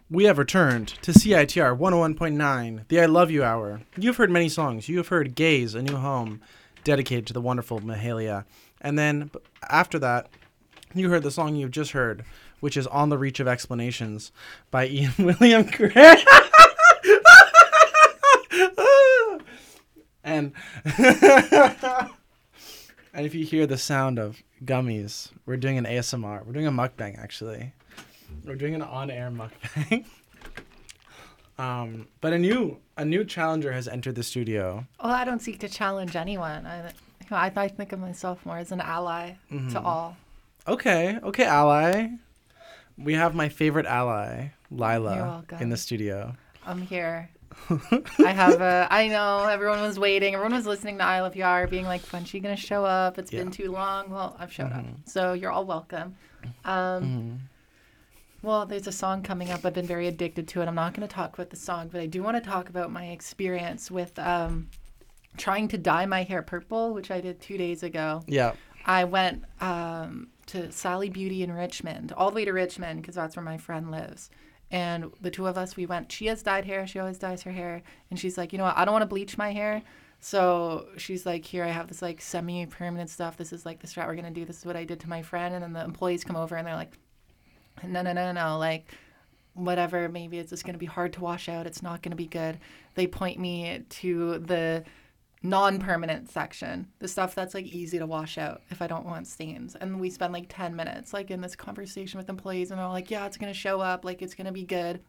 We have returned to CITR 101.9, the I Love You Hour. You've heard many songs. You have heard Gaze, A New Home, dedicated to the wonderful Mahalia. And then after that, you heard the song you've just heard, which is On the Reach of Explanations by Ian William Gray. And and if you hear the sound of gummies, we're doing an ASMR. We're doing a mukbang, actually. We're doing an on-air mukbang. But a new challenger has entered the studio. Well, I don't seek to challenge anyone. I think of myself more as an ally to all. Okay, ally. We have my favorite ally, Lila, in the studio. I'm here. I know everyone was waiting. Everyone was listening to I Love You Hour being like, when's she going to show up? It's been too long. Well, I've showed up. So you're all welcome. Well, there's a song coming up. I've been very addicted to it. I'm not going to talk about the song, but I do want to talk about my experience with trying to dye my hair purple, which I did 2 days ago. Yeah. I went to Sally Beauty in Richmond, all the way to Richmond, because that's where my friend lives. And the two of us, we went. She has dyed hair. She always dyes her hair. And she's like, you know what? I don't want to bleach my hair. So she's like, here, I have this like semi-permanent stuff. This is like the strat we're going to do. This is what I did to my friend. And then the employees come over and they're like, no. Like, whatever. Maybe it's just going to be hard to wash out. It's not going to be good. They point me to the non-permanent section, the stuff that's like easy to wash out if I don't want stains. And we spend like 10 minutes like in this conversation with employees, and they're like, yeah, it's gonna show up, like it's gonna be good.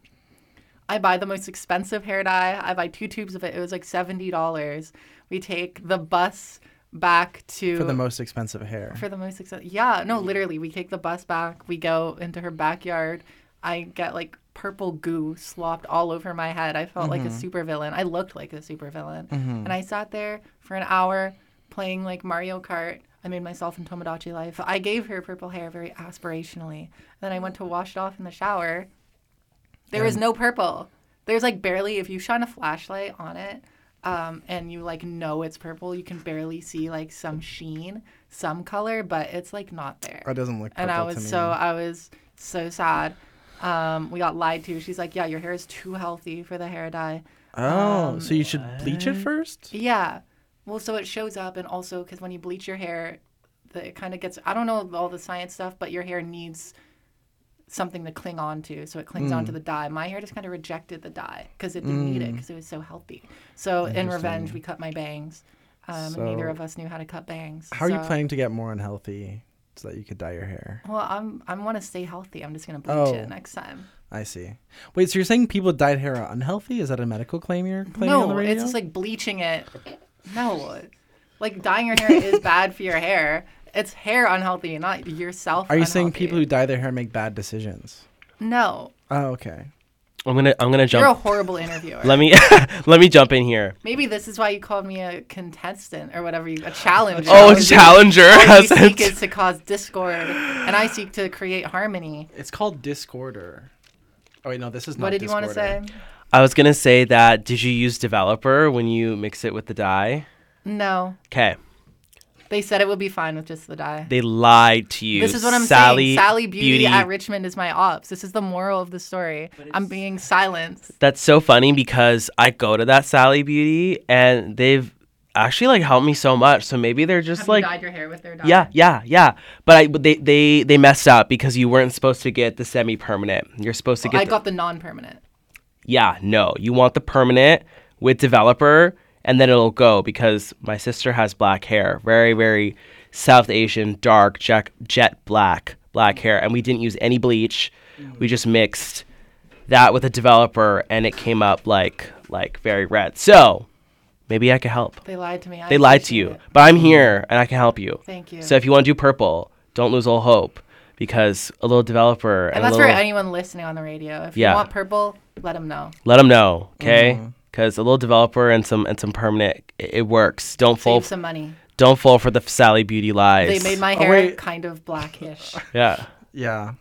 I buy the most expensive hair dye. I buy 2 tubes of it. It was like $70. We take the bus back to for the most expensive hair. Literally, we take the bus back. We go into her backyard. I get like purple goo slopped all over my head. I felt like a supervillain. I looked like a supervillain. And I sat there for an hour playing like Mario Kart. I made myself in Tomodachi Life. I gave her purple hair very aspirationally. Then I went to wash it off in the shower. There was no purple. There's like barely, if you shine a flashlight on it and you like know it's purple, you can barely see like some sheen, some color, but it's like not there. It doesn't look purple and I to was so sad. We got lied to. She's like, yeah, your hair is too healthy for the hair dye. Oh, so you should bleach it first? Yeah. Well, so it shows up, and also because when you bleach your hair, it kind of gets, I don't know all the science stuff, but your hair needs something to cling on to, so it clings onto the dye. My hair just kind of rejected the dye because it didn't need it because it was so healthy. So in revenge, we cut my bangs, and neither of us knew how to cut bangs. How are you planning to get more unhealthy so that you could dye your hair? Well, I want to stay healthy. I'm just going to bleach it next time. I see. Wait, so you're saying people with dyed hair are unhealthy? Is that a medical claim you're claiming on the radio? No, it's just like bleaching it. No. Like dyeing your hair is bad for your hair. It's hair unhealthy, not yourself Are you unhealthy. saying people who dye their hair make bad decisions? No. Oh, okay. I'm gonna jump. You're a horrible interviewer. Let me jump in here. Maybe this is why you called me a contestant or whatever, a challenger. Oh, challenger. All you seek is to cause discord, and I seek to create harmony. It's called Discorder. Oh wait, no, this is not. What did you want to say? I was gonna say that. Did you use developer when you mix it with the dye? No. Okay. They said it would be fine with just the dye. They lied to you. This is what I'm saying. Sally Beauty at Richmond is my ops. This is the moral of the story. I'm being silenced. That's so funny because I go to that Sally Beauty and they've actually like helped me so much. So maybe they're just Have like you dyed your hair with their dye? Yeah. But they messed up because you weren't supposed to get the semi-permanent. You're supposed to get. I got the non-permanent. Yeah, no. You want the permanent with developer. And then it'll go because my sister has black hair, very, very South Asian, dark, jet black hair. And we didn't use any bleach. We just mixed that with a developer and it came up like very red. So maybe I could help. They lied to me. They lied to you. But I'm here and I can help you. Thank you. So if you want to do purple, don't lose all hope because a little developer. And that's for anyone listening on the radio. If you want purple, let them know. Let them know, okay? Because a little developer and some permanent, it works. Save some money. Don't fall for the Sally Beauty lies. They made my hair kind of blackish. Yeah.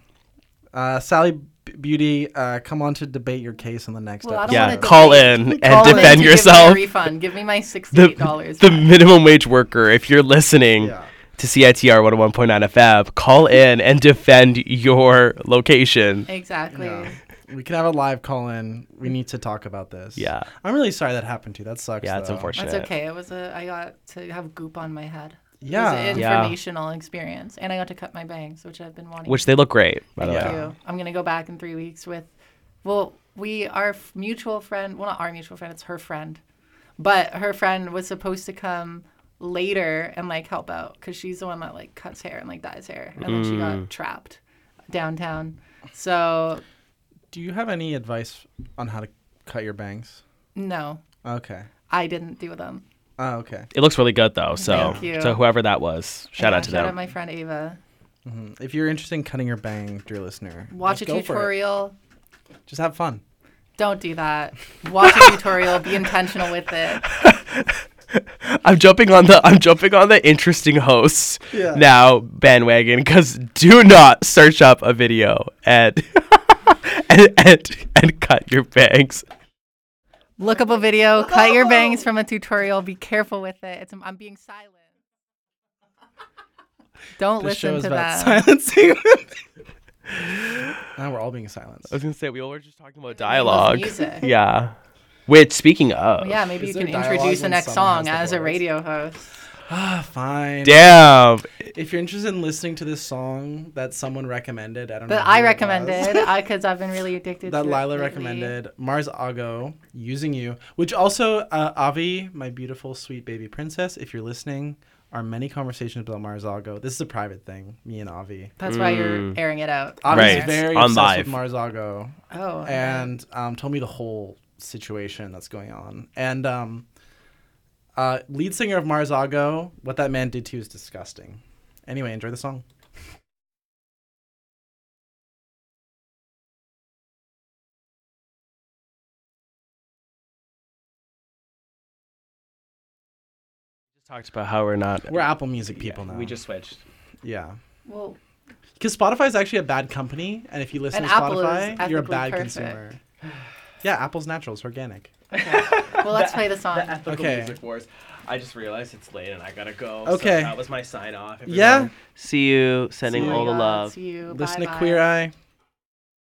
Sally Beauty, come on to debate your case in the next episode. Yeah, call in and defend yourself. Give me a refund. Give me my $68. The minimum wage worker, if you're listening to CITR 101.9 FM, call in and defend your location. Exactly. We can have a live call in. We need to talk about this. Yeah. I'm really sorry that happened to you. That sucks. Yeah, it's though. unfortunate. That's okay. I got to have goop on my head. Yeah. It was an Yeah. informational experience. And I got to cut my bangs, which I've been wanting. Which they look great, by the Yeah. way. Thank you. I'm going to go back in 3 weeks with, our mutual friend, well, not our mutual friend, it's her friend. But her friend was supposed to come later and like help out because she's the one that like cuts hair and like dyes hair. And then she got trapped downtown. So, Do you have any advice on how to cut your bangs? no, Okay. I didn't do them. Oh, okay. It looks really good though. So Thank you. so whoever that was, shout Yeah, out to Shout out them. my friend Ava. If you're interested in cutting your bang, dear listener, Watch a just go for it. tutorial. Just have fun. Don't do that. Watch a tutorial. Be intentional with it. I'm jumping on the interesting hosts Yeah. now bandwagon because do not search up a video and and cut your bangs. Look up a video. Cut your bangs from a tutorial. Be careful with it. I'm being silent. Don't This show listen is to about that. silencing. Now we're all being silenced. I was gonna say we all were just talking about love dialogue. music. Yeah. Which speaking of, Yeah, maybe Is you can there dialogue introduce the when next someone song has the as a words? radio host. Fine. damn. If you're interested in listening to this song that someone recommended, I don't know. That who I it was, recommended because I've been really addicted that to Lila it lately. recommended, Mars Ago, Using You, which also, Avi, my beautiful, sweet baby princess, if you're listening, our many conversations about Mars Ago. This is a private thing, me and Avi. That's why you're airing it out. Avi's Right. very On obsessed live. with Mars Ago. Oh. And told me the whole situation that's going on. And lead singer of Mars Ago, what that man did to you is disgusting. Anyway, enjoy the song. Just talked about how we're not. We're Apple Music people now. We just switched. Yeah. Well, Because Spotify is actually a bad company, and if you listen And to Apple is Spotify, you're a ethically bad perfect. consumer. Yeah, Apple's natural. It's organic. well, let's play the song. Okay. Music wars. I just realized it's late and I gotta go. Okay. So that was my sign off. Yeah. See you. Sending Oh my all the God, love. See you. Listen to Bye-bye. Queer Eye.